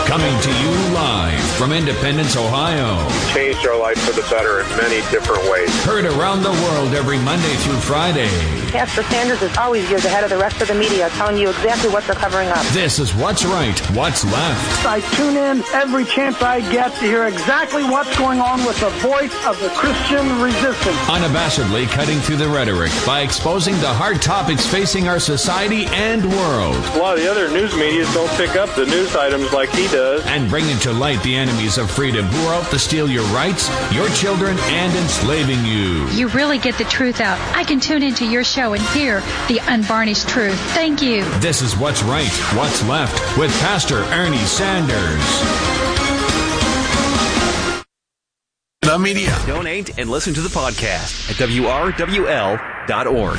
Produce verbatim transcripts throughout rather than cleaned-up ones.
Coming to you live from Independence, Ohio. Changed our life for the better in many different ways. Heard around the world every Monday through Friday. Pastor Sanders is always years ahead of the rest of the media, telling you exactly what they're covering up. This is What's Right, What's Left. I tune in every chance I get to hear exactly what's going on with the voice of the Christian resistance. Unabashedly cutting through the rhetoric by exposing the hard topics facing our society and world. A lot of the other news medias don't pick up the news items like he does. And bringing to light the enemies of freedom who are out to steal your rights, your children, and enslaving you. You really get the truth out. I can tune into your show and hear the unvarnished truth. Thank you. This is What's Right, What's Left with Pastor Ernie Sanders. The media. Donate and listen to the podcast at W R W L dot org.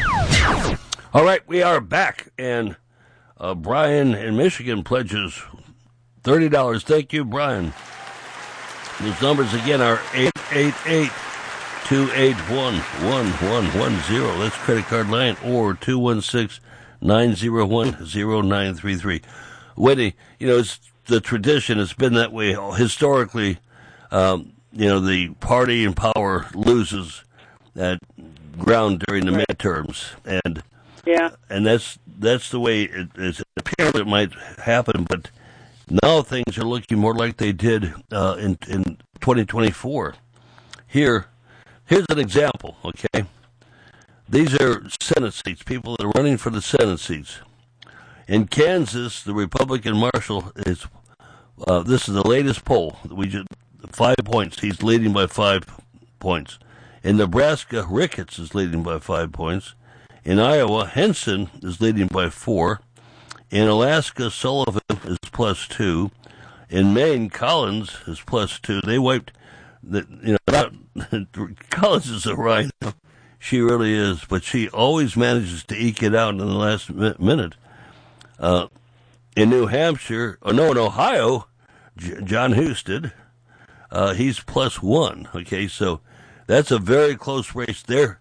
All right, we are back, and uh, Brian in Michigan pledges thirty dollars. Thank you, Brian. Those numbers again are eight eight eight, two eight one, one one one zero. That's credit card line, or two one six, nine zero one, zero nine three three. Whitney, you know, it's the tradition. It's been that way historically. Um, you know, the party in power loses that ground during the midterms, and yeah, and that's that's the way it is. Apparently, it might happen, but now things are looking more like they did uh, in in twenty twenty-four. Here, here's an example. Okay, these are Senate seats. People that are running for the Senate seats in Kansas. The Republican marshal is. Uh, this is the latest poll. We just five points. He's leading by five points. In Nebraska, Ricketts is leading by five points. In Iowa, Henson is leading by four. In Alaska, Sullivan is plus two. In Maine, Collins is plus two. They wiped the, you know, not, Collins is a rhino. She really is, but she always manages to eke it out in the last mi- minute. Uh, in New Hampshire, oh no, in Ohio, J- John Husted, uh, he's plus one. Okay, so that's a very close race there.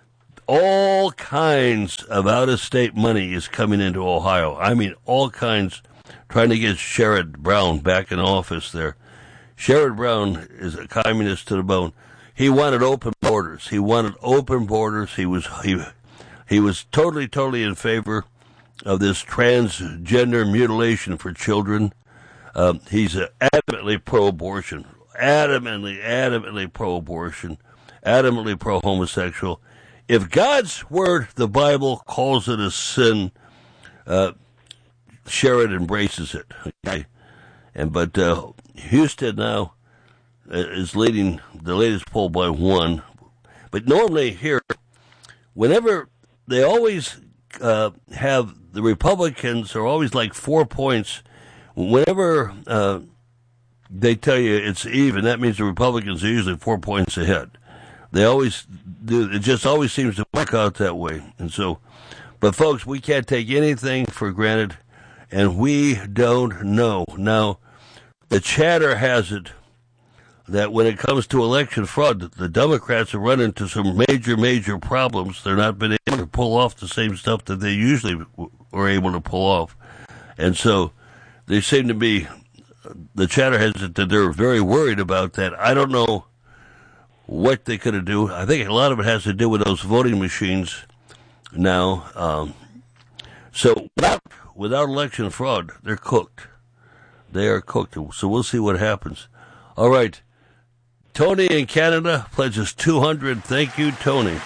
All kinds of out-of-state money is coming into Ohio. I mean, all kinds, trying to get Sherrod Brown back in office there. Sherrod Brown is a communist to the bone. He wanted open borders. He wanted open borders. He was he he was totally, totally in favor of this transgender mutilation for children. Um, he's uh, adamantly pro-abortion, adamantly, adamantly pro-abortion, adamantly pro-homosexual. If God's word, the Bible, calls it a sin, uh, Sherrod embraces it. Okay, and but uh, Houston now uh, is leading the latest poll by one. But normally here, whenever they always uh, have the Republicans are always like four points. Whenever uh, they tell you it's even, that means the Republicans are usually four points ahead. They always do. It just always seems to work out that way. And so, but folks, we can't take anything for granted, and we don't know. Now, the chatter has it that when it comes to election fraud, the Democrats have run into some major, major problems. They're not been able to pull off the same stuff that they usually were able to pull off. And so they seem to be, the chatter has it that they're very worried about that. I don't know what they could do. I think a lot of it has to do with those voting machines now. Um, so without, without election fraud, they're cooked. They are cooked. So we'll see what happens. All right. Tony in Canada pledges two hundred. Thank you, Tony.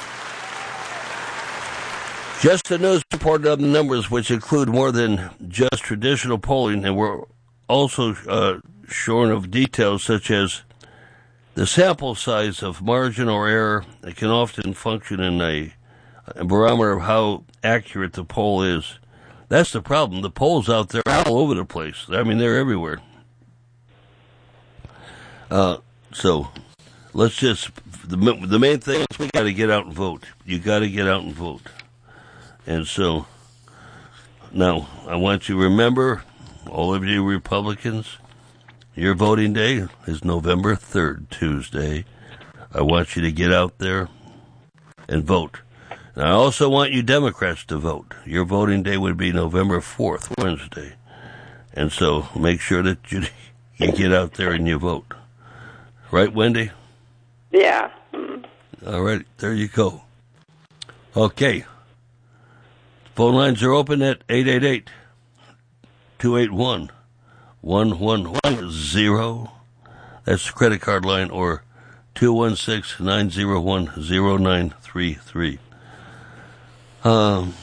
Just the news reported on the numbers, which include more than just traditional polling, and we're also uh, shorn of details such as the sample size of margin or error. It can often function in a, a barometer of how accurate the poll is. That's the problem. The polls out there are all over the place. I mean, they're everywhere. Uh, so let's just, the, the main thing is we got to get out and vote. You got to get out and vote. And so now I want you to remember, all of you Republicans, your voting day is November third, Tuesday. I want you to get out there and vote. And I also want you Democrats to vote. Your voting day would be November fourth, Wednesday. And so make sure that you, you get out there and you vote. Right, Wendy? Yeah. Mm. All right, there you go. Okay. Phone lines are open at eight eight eight, two eight one, one one one zero. That's the credit card line, or two one six, nine zero one, zero nine three three. Um,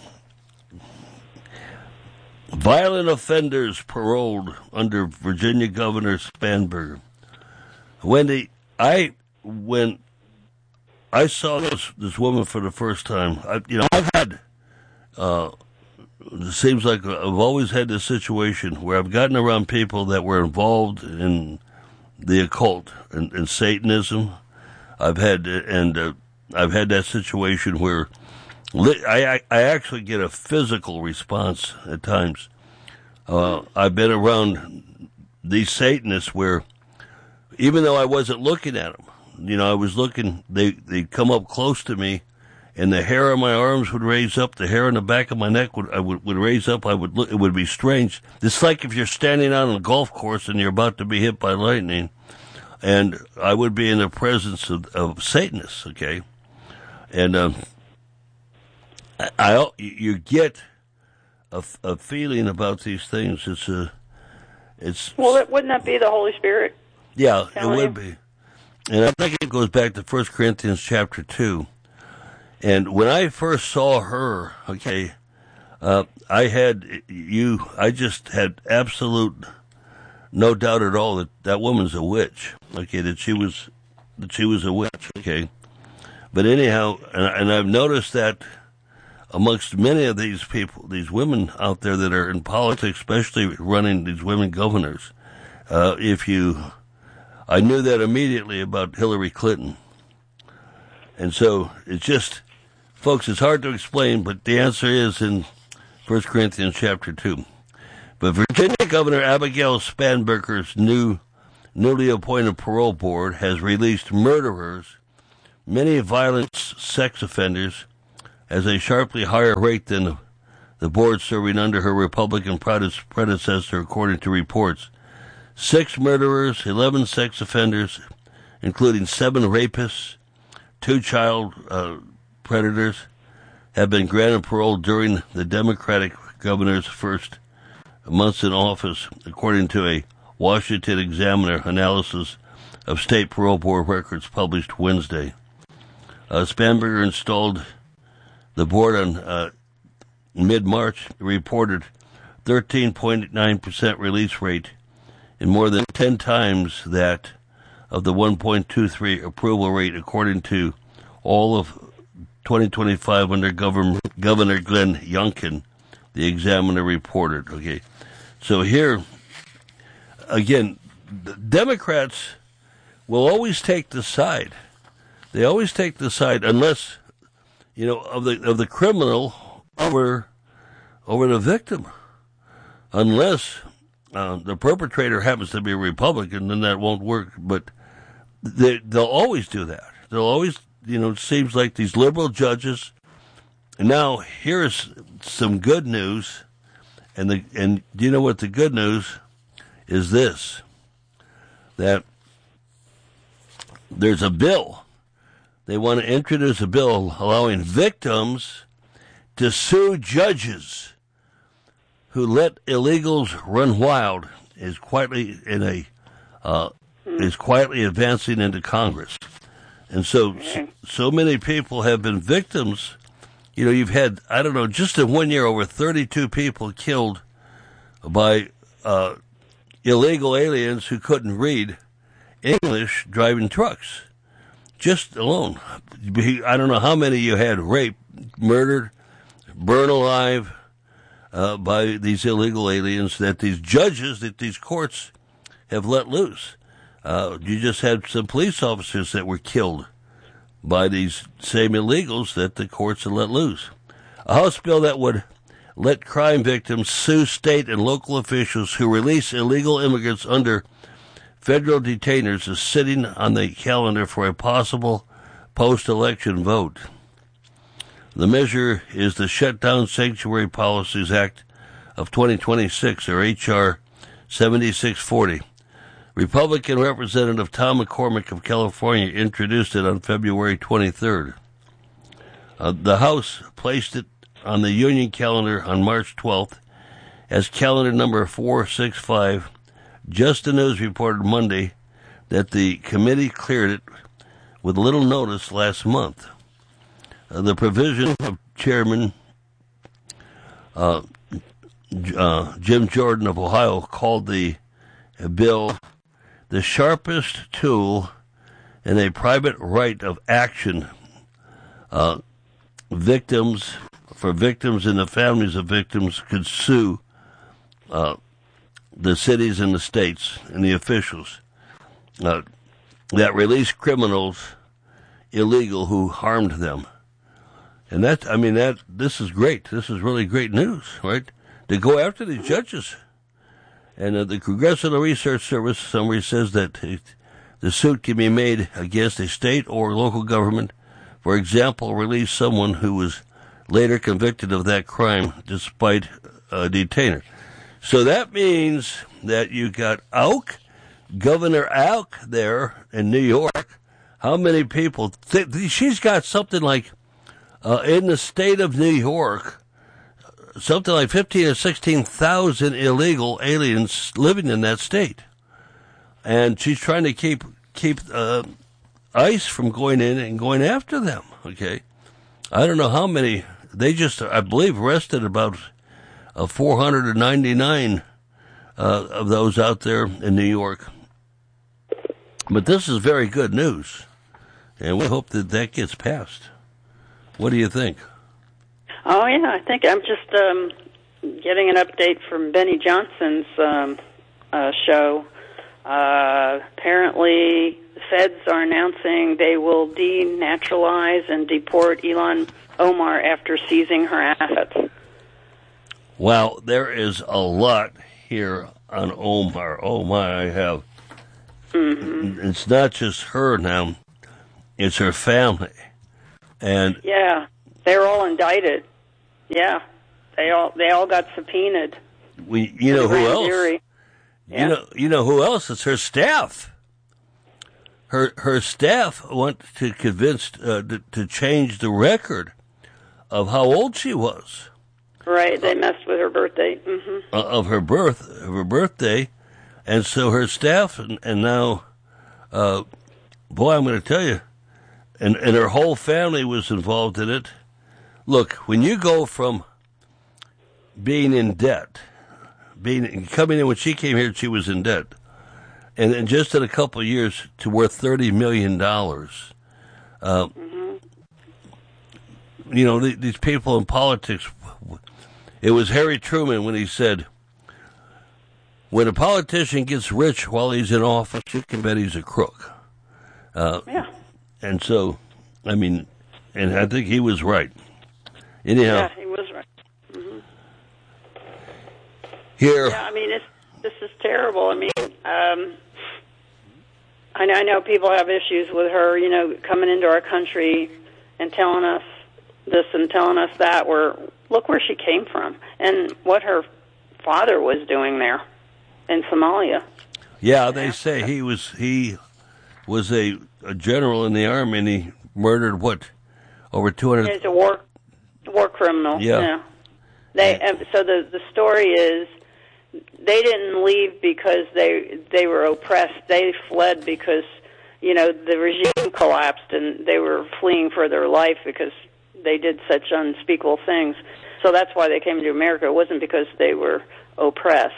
violent offenders paroled under Virginia Governor Spanberger. Wendy, I when I saw this this woman for the first time, I, you know, I've had. Uh, it seems like I've always had this situation where I've gotten around people that were involved in the occult and, and Satanism. I've had and uh, I've had that situation where li- I, I I actually get a physical response at times. Uh, I've been around these Satanists where, even though I wasn't looking at them, you know, I was looking. They they'd come up close to me, and the hair on my arms would raise up. The hair on the back of my neck would I would, would raise up. I would look. It would be strange. It's like if you're standing out on a golf course and you're about to be hit by lightning, and I would be in the presence of, of Satanists. Okay, and um, I, I you get a, a feeling about these things. It's a it's well, it, wouldn't that be the Holy Spirit? Yeah, it would be. And I think it goes back to First Corinthians chapter two. And when I first saw her, okay, uh, I had you, I just had absolute no doubt at all that that woman's a witch, okay, that she was, that she was a witch, okay. But anyhow, and, and I've noticed that amongst many of these people, these women out there that are in politics, especially running these women governors, uh, if you, I knew that immediately about Hillary Clinton. And so it's just, folks, it's hard to explain, but the answer is in First Corinthians chapter two. But Virginia Governor Abigail Spanberger's new, newly appointed parole board has released murderers, many violent sex offenders, as a sharply higher rate than the board serving under her Republican predecessor, according to reports. Six murderers, eleven sex offenders, including seven rapists, two child uh, predators, have been granted parole during the Democratic governor's first months in office, according to a Washington Examiner analysis of state parole board records published Wednesday. Uh, Spanberger installed the board on uh, mid-March, reported thirteen point nine percent release rate, and more than ten times that of the one point two three approval rate, according to all of twenty twenty-five under Governor, Governor Glenn Youngkin, the Examiner reported. Okay, so here, again, the Democrats will always take the side. They always take the side, unless, you know, of the of the criminal over over the victim, unless uh, the perpetrator happens to be a Republican, then that won't work. But they they'll always do that. They'll always, you know, it seems like these liberal judges. And now here's some good news, and the and do you know what the good news is? This, that there's a bill. They want to introduce a bill allowing victims to sue judges who let illegals run wild. Is quietly in a uh, is quietly advancing into Congress, and so, so so many people have been victims. You know, you've had, I don't know, just in one year, over thirty-two people killed by uh, illegal aliens who couldn't read English driving trucks. Just alone. I don't know how many you had raped, murdered, burned alive uh, by these illegal aliens that these judges, that these courts have let loose. Uh, you just had some police officers that were killed by these same illegals that the courts have let loose. A House bill that would let crime victims sue state and local officials who release illegal immigrants under federal detainers is sitting on the calendar for a possible post-election vote. The measure is the Shutdown Sanctuary Policies Act of twenty twenty-six, or H R seventy-six forty. Republican Representative Tom McCormick of California introduced it on February twenty-third. Uh, the House placed it on the Union calendar on March twelfth as calendar number four sixty-five. Just the News reported Monday that the committee cleared it with little notice last month. Uh, the provision of Chairman uh, uh, Jim Jordan of Ohio called the bill the sharpest tool in a private right of action uh, victims for victims and the families of victims could sue uh, the cities and the states and the officials uh, that release criminals illegal who harmed them. And that, I mean, that this is great. This is really great news, right? To go after these judges. And uh, the Congressional Research Service summary says that it, the suit can be made against a state or local government, for example, release someone who was later convicted of that crime despite a detainer. So that means that you got Auk, Governor Auk there in New York. How many people? Th- she's got something like, uh, in the state of New York, something like fifteen or sixteen thousand illegal aliens living in that state, and she's trying to keep keep uh, ICE from going in and going after them. Okay, I don't know how many they just, I believe, arrested about uh, four hundred ninety-nine uh, of those out there in New York. But this is very good news, and we hope that that gets passed. What do you think? Oh, yeah, I think I'm just um, getting an update from Benny Johnson's um, uh, show. Uh, apparently, the feds are announcing they will denaturalize and deport Ilhan Omar after seizing her assets. Wow, there is a lot here on Omar. Oh, my, I have. Mm-hmm. It's not just her now. It's her family. And yeah, they're all indicted. Yeah, they all they all got subpoenaed. We, you know who else? Jury. Yeah. You know, you know who else? It's her staff. Her her staff want to convince uh, to, to change the record of how old she was. Right, they messed with her birthday. Mm-hmm. Uh, of her birth, of her birthday, and so her staff and, and now, uh, boy, I'm going to tell you, and and her whole family was involved in it. Look, when you go from being in debt, being coming in when she came here, she was in debt, and then just in a couple of years to worth thirty million dollars. Uh, mm-hmm. You know, th- these people in politics. It was Harry Truman when he said, "When a politician gets rich while he's in office, you can bet he's a crook." Uh, yeah. And so, I mean, and I think he was right. Anyhow, yeah, he was right. Mm-hmm. Here, yeah, I mean, it's, this is terrible. I mean, um, I know, I know people have issues with her, you know, coming into our country and telling us this and telling us that. Where look where she came from and what her father was doing there in Somalia. Yeah, they say he was he was a, a general in the army, and he murdered what over two hundred. He's a war war criminal. Yeah. yeah. They uh, so the the story is they didn't leave because they they were oppressed. They fled because you know the regime collapsed, and they were fleeing for their life because they did such unspeakable things. So that's why they came to America. It wasn't because they were oppressed.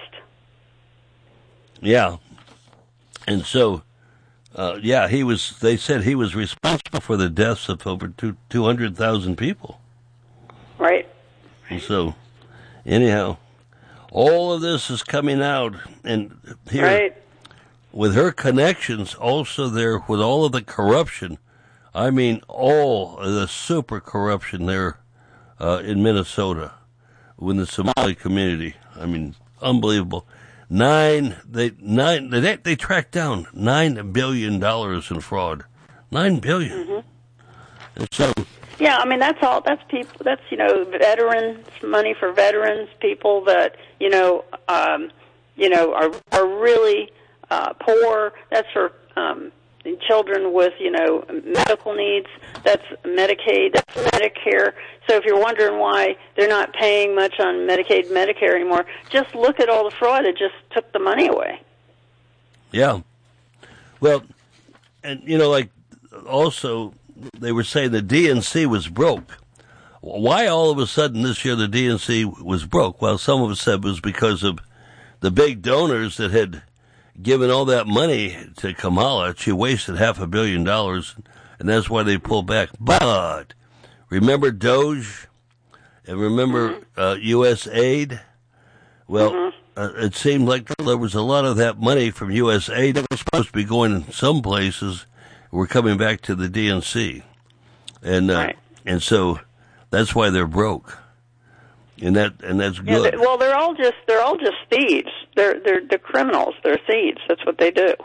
Yeah. And so, uh, yeah, he was. They said he was responsible for the deaths of over two two hundred thousand people. Right. And so, anyhow, all of this is coming out, and here right. with her connections, also there with all of the corruption. I mean, all of the super corruption there uh, in Minnesota, with the Somali community. I mean, unbelievable. Nine, they nine they they tracked down nine billion dollars in fraud, nine billion, mm-hmm. And so, yeah, I mean that's all. That's people. That's you know veterans money for veterans, people that you know um, you know are are really uh, poor. That's for um, children with you know medical needs. That's Medicaid. That's Medicare. So if you're wondering why they're not paying much on Medicaid, Medicare anymore, just look at all the fraud. It just took the money away. Yeah. Well, and you know, like also. They were saying the D N C was broke. Why all of a sudden this year the D N C was broke? Well, some of us said it was because of the big donors that had given all that money to Kamala. She wasted half a billion dollars, and that's why they pulled back. But remember Doge, and remember mm-hmm. uh, U S aid? Well, mm-hmm. uh, it seemed like there was a lot of that money from U S aid that was supposed to be going in some places. We're coming back to the D N C, and uh, right. and so that's why they're broke, and that and that's good. Yeah, they, well, they're all just they're all just thieves. They're they're they're criminals. They're thieves. That's what they do.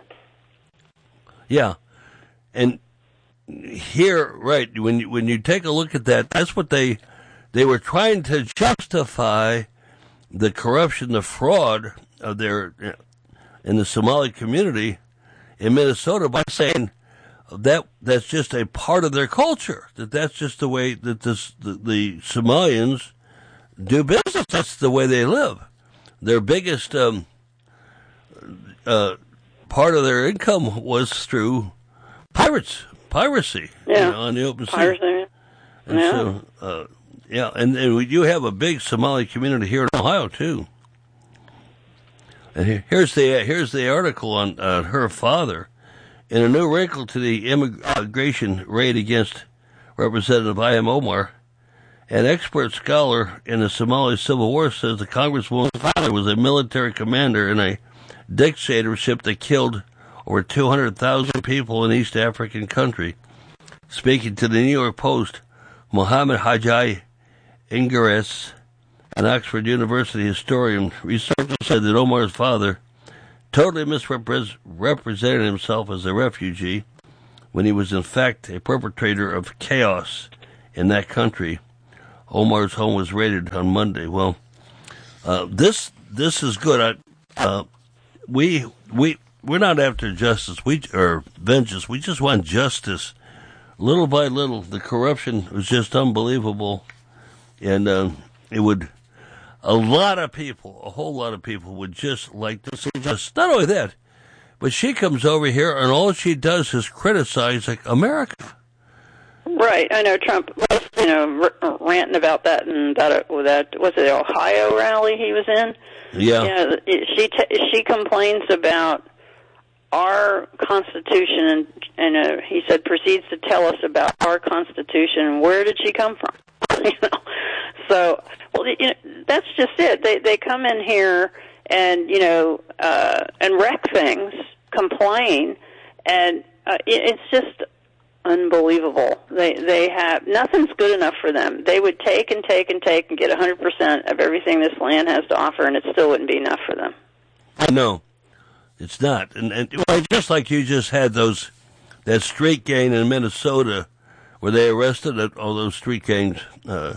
Yeah, and here, right when you, when you take a look at that, that's what they they were trying to justify the corruption, the fraud of their in the Somali community in Minnesota by saying. That that's just a part of their culture. That that's just the way that this, the, the Somalians do business. That's the way they live. Their biggest um, uh, part of their income was through pirates, piracy, yeah, you know, on the open sea. Piracy. And yeah. so, uh, yeah, and, and you have a big Somali community here in Ohio too. And here, here's the here's the article on uh, her father. In a new wrinkle to the immigration raid against Representative I M Omar, an expert scholar in the Somali Civil War says the Congresswoman's father was a military commander in a dictatorship that killed over two hundred thousand people in East African country. Speaking to the New York Post, Mohammed Hajai Ingeres, an Oxford University historian, researcher said that Omar's father totally misrepresented himself as a refugee when he was in fact a perpetrator of chaos in that country. Omar's home was raided on Monday. Well, uh, this this is good. I, uh, we we we're not after justice. We or vengeance. We just want justice. Little by little, the corruption was just unbelievable, and uh, it would. A lot of people, a whole lot of people would just like to see justice. Not only that, but she comes over here and all she does is criticize like America. Right, I know Trump was, you know, r- ranting about that and that that was it Ohio rally he was in. Yeah, you know, she t- she complains about our Constitution and and uh, he said proceeds to tell us about our Constitution and where did she come from? you know, so. Well, you know, that's just it. They they come in here and you know uh, and wreck things, complain, and uh, it, it's just unbelievable. They they have nothing's good enough for them. They would take and take and take and get one hundred percent of everything this land has to offer, and it still wouldn't be enough for them. No, it's not. And, and well, just like you just had those that street gang in Minnesota, where they arrested all those street gangs. Uh,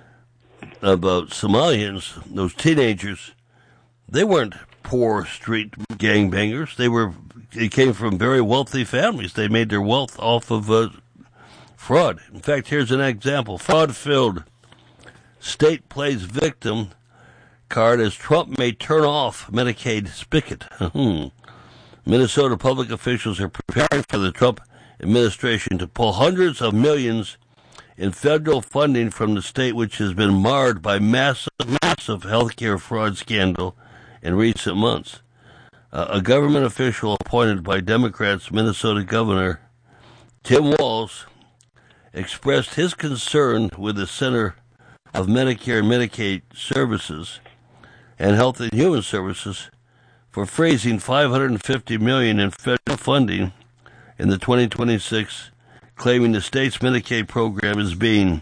About Somalians, those teenagers, they weren't poor street gangbangers. They were, they came from very wealthy families. They made their wealth off of uh, fraud. In fact, here's an example: fraud-filled state plays victim card as Trump may turn off Medicaid spigot. Minnesota public officials are preparing for the Trump administration to pull hundreds of millions in federal funding from the state, which has been marred by massive, massive health care fraud scandal in recent months. Uh, a government official appointed by Democrats, Minnesota Governor Tim Walz, expressed his concern with the Center of Medicare and Medicaid Services and Health and Human Services for freezing five hundred fifty million dollars in federal funding in the twenty twenty-six, claiming the state's Medicaid program is being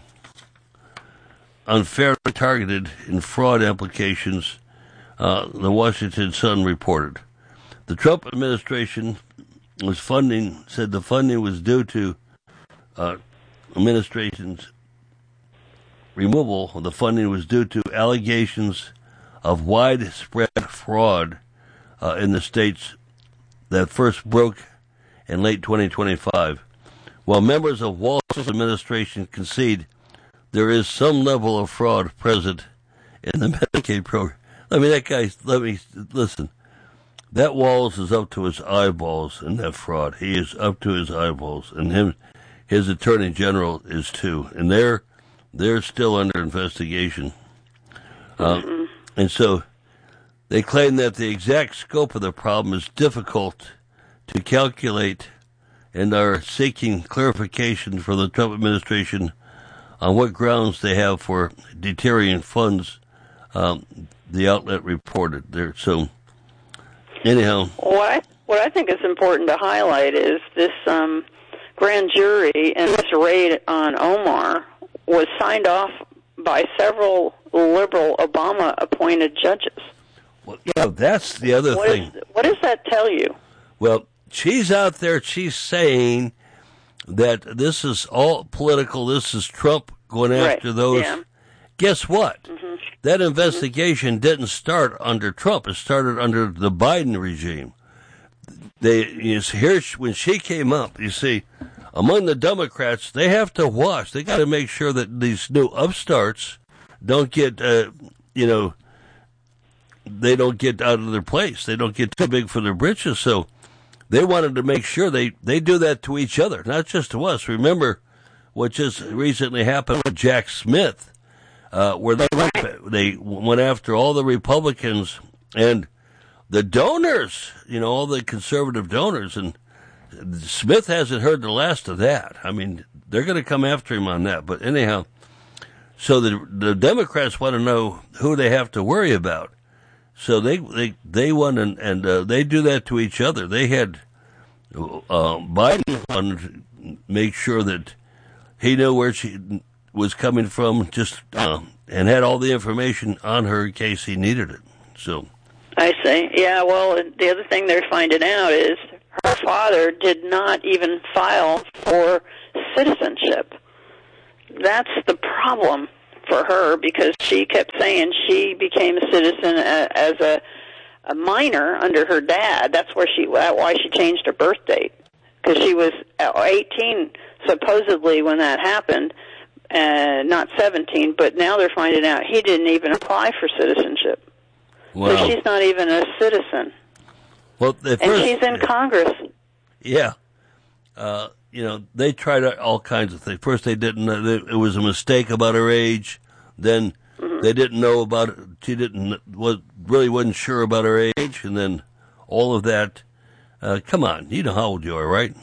unfairly targeted in fraud applications, uh, the Washington Sun reported. The Trump administration was funding, said the funding was due to uh, administration's removal of the funding was due to allegations of widespread fraud uh, in the states that first broke in late twenty twenty-five. While members of Walz's administration concede there is some level of fraud present in the Medicaid program. I mean, that guy, let me, listen, that Walz is up to his eyeballs in that fraud. He is up to his eyeballs, and him, his attorney general is too. And they're, they're still under investigation. Mm-hmm. Um, and so they claim that the exact scope of the problem is difficult to calculate and are seeking clarification from the Trump administration on what grounds they have for deteriorating funds, um, the outlet reported there. So, anyhow. What I, what I think is important to highlight is this um, grand jury and this raid on Omar was signed off by several liberal Obama-appointed judges. Well, yeah, that's the other what thing. Is, what does that tell you? Well, she's out there, she's saying that this is all political, this is Trump going after right. those. Yeah. Guess what? Mm-hmm. That investigation mm-hmm. didn't start under Trump. It started under the Biden regime. They you see, here when she came up, you see, among the Democrats, they have to watch. They got to make sure that these new upstarts don't get, uh, you know, they don't get out of their place. They don't get too big for their britches. So they wanted to make sure they, they do that to each other, not just to us. Remember what just recently happened with Jack Smith, uh, where they went, they went after all the Republicans and the donors, you know, all the conservative donors. And Smith hasn't heard the last of that. I mean, they're going to come after him on that. But anyhow, so the the Democrats want to know who they have to worry about. So they they they want and and uh, they do that to each other. They had uh, Biden wanted to make sure that he knew where she was coming from, just uh, and had all the information on her in case he needed it. So I see. Yeah. Well, the other thing they're finding out is her father did not even file for citizenship. That's the problem for her, because she kept saying she became a citizen as a, a minor under her dad. That's where she why she changed her birth date, because she was eighteen supposedly when that happened, uh, not seventeen. But now they're finding out he didn't even apply for citizenship. Wow. So she's not even a citizen. Well, first, and she's in Congress. Yeah. Uh, you know, they tried all kinds of things. First, they didn't know, it was a mistake about her age. Then mm-hmm. they didn't know about it. She didn't, was, really wasn't sure about her age. And then all of that. Uh, come on, you know how old you are, right?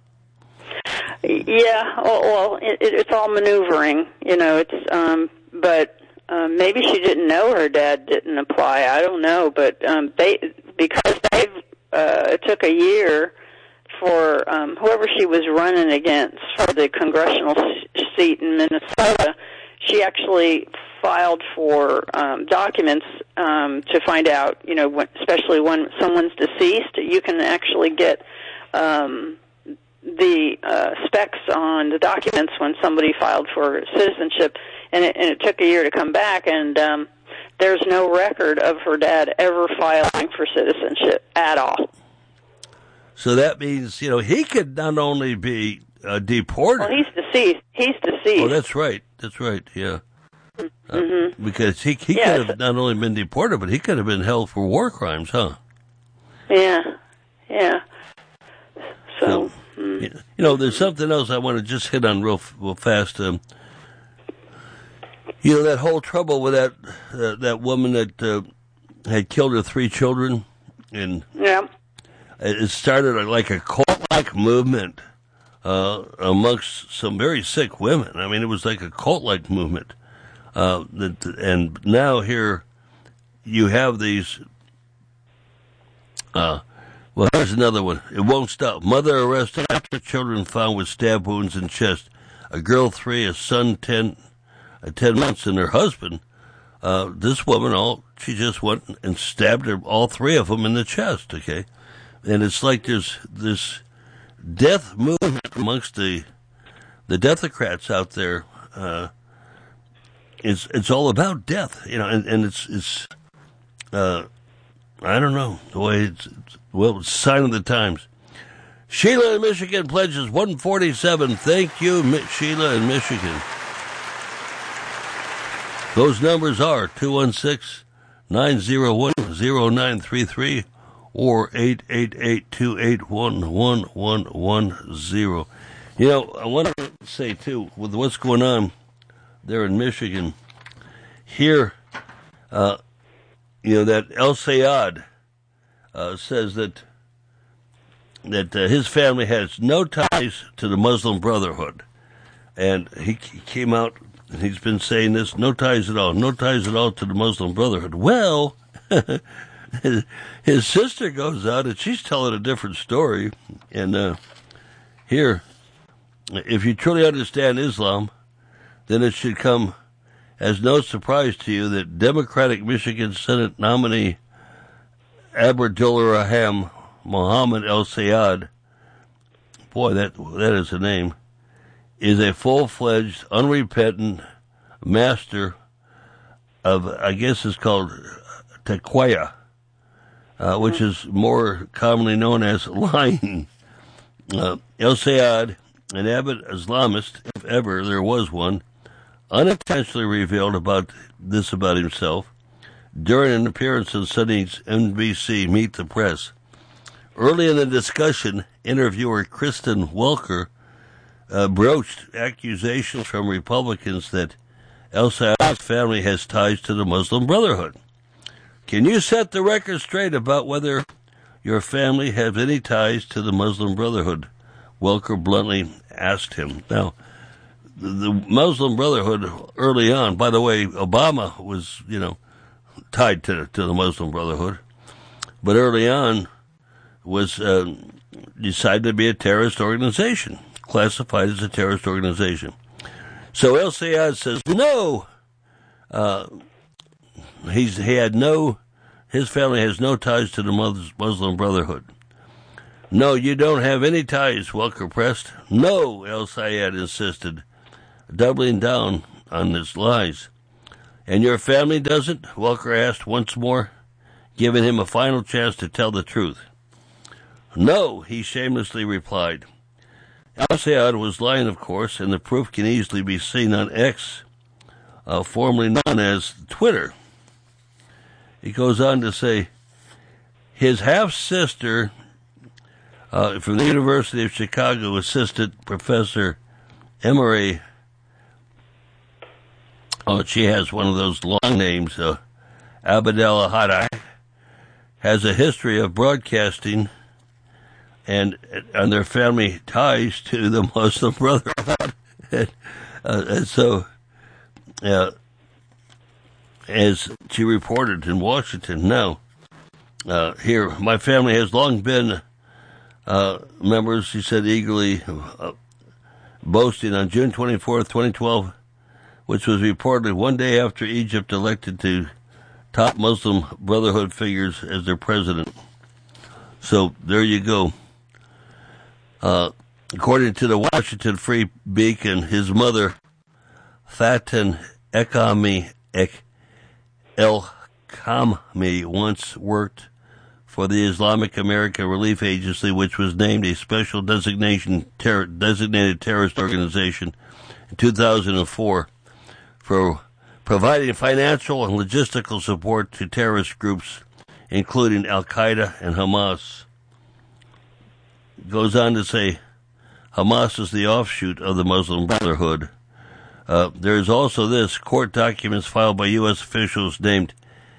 Yeah, well, well it, it's all maneuvering, you know, it's, um, but, um, maybe she didn't know her dad didn't apply. I don't know, but, um, they, because they, uh, it took a year for, um, whoever she was running against for the congressional seat in Minnesota, she actually filed for, um, documents, um, to find out, you know, when, especially when someone's deceased, you can actually get, um, the uh, specs on the documents when somebody filed for citizenship, and it, and it took a year to come back, and um, there's no record of her dad ever filing for citizenship at all. So that means, you know, he could not only be uh, deported. Well, he's deceased. He's deceased. Oh, that's right. That's right, yeah. Mm-hmm. Uh, because he, he yeah, could have not only been deported, but he could have been held for war crimes, huh? Yeah, yeah. So... so You know, there's something else I want to just hit on real, real fast. Um, you know, that whole trouble with that uh, that woman that uh, had killed her three children, and yeah, it started like a cult-like movement uh, amongst some very sick women. I mean, it was like a cult-like movement. Uh, that, and now here you have these... Uh, Well, here's another one. It won't stop. Mother arrested after children found with stab wounds in chest. A girl three, a son ten, uh, ten months, and her husband. Uh, this woman, all she just went and stabbed her, all three of them in the chest. Okay, and it's like there's this death movement amongst the the Deathocrats out there, uh, it's it's all about death, you know, and, and it's it's uh, I don't know the way it's, it's well, it's a sign of the times. Sheila in Michigan pledges one forty-seven. Thank you, Mi- Sheila in Michigan. Those numbers are two one six, nine zero one, zero nine three three or eight eight eight, two eight one, one one one zero. You know, I want to say, too, with what's going on there in Michigan, here, uh, you know, that El Sayad uh, says that that uh, his family has no ties to the Muslim Brotherhood. And he, he came out, and he's been saying this, no ties at all, no ties at all to the Muslim Brotherhood. Well, his, his sister goes out, and she's telling a different story. And uh, here, if you truly understand Islam, then it should come as no surprise to you that Democratic Michigan Senate nominee Abdulrahman Mohammed El Sayad, boy, that that is a name, is a full-fledged, unrepentant master of, I guess it's called taqwa, uh, which is more commonly known as lying. Uh, El Sayad, an avid Islamist, if ever there was one, unintentionally revealed about this about himself during an appearance on Sunday's N B C Meet the Press. Early in the discussion, interviewer Kristen Welker uh, broached accusations from Republicans that El Sayad's family has ties to the Muslim Brotherhood. Can you set the record straight about whether your family has any ties to the Muslim Brotherhood? Welker bluntly asked him. Now, the Muslim Brotherhood early on, by the way, Obama was, you know, tied to, to the Muslim Brotherhood, but early on was uh, decided to be a terrorist organization, classified as a terrorist organization. So El Sayad says, no, uh, he's, he had no, his family has no ties to the Muslim Brotherhood. No, you don't have any ties, Welker pressed. No, El Sayad insisted, doubling down on his lies. And your family doesn't? Welker asked once more, giving him a final chance to tell the truth. No, he shamelessly replied. El Sayad was lying, of course, and the proof can easily be seen on X, uh, formerly known as Twitter. He goes on to say, his half-sister uh, from the University of Chicago, Assistant Professor Emery, oh, she has one of those long names, uh, Abdel Hadai, has a history of broadcasting and and their family ties to the Muslim Brotherhood. and, uh, and so, uh, as she reported in Washington, now, uh, here, my family has long been uh, members, she said eagerly, uh, boasting on June twenty-fourth, twenty twelve, which was reportedly one day after Egypt elected to top Muslim Brotherhood figures as their president. So there you go. Uh, according to the Washington Free Beacon, his mother, Fatin Ekami Ek El Kami, once worked for the Islamic American Relief Agency, which was named a special designation ter- designated terrorist organization in two thousand four for providing financial and logistical support to terrorist groups, including Al-Qaeda and Hamas. Goes on to say, Hamas is the offshoot of the Muslim Brotherhood. Uh, there is also this, court documents filed by U S officials named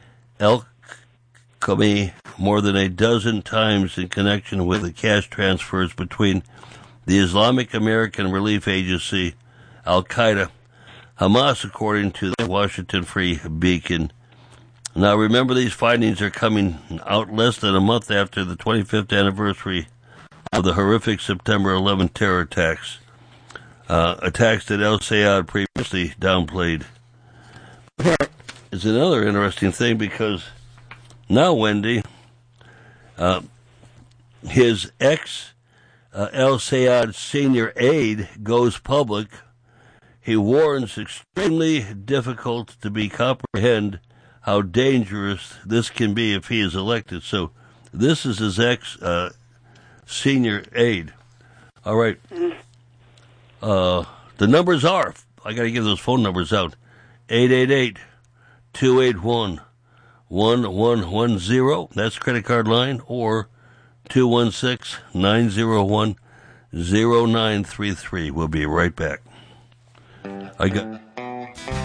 El-Kami more than a dozen times in connection with the cash transfers between the Islamic American Relief Agency, Al-Qaeda, Hamas, according to the Washington Free Beacon. Now, remember, these findings are coming out less than a month after the twenty-fifth anniversary of the horrific September eleventh terror attacks, uh, attacks that El Sayad previously downplayed. It's another interesting thing because now, Wendy, uh, his ex uh, El Sayed senior aide goes public. He warns extremely difficult to be comprehend how dangerous this can be if he is elected. So this is his ex uh, senior aide. All right. Uh, the numbers are, I got to give those phone numbers out, eight eight eight, two eight one, one one one zero. That's credit card line, or two one six, nine zero one, zero nine three three. We'll be right back. I got...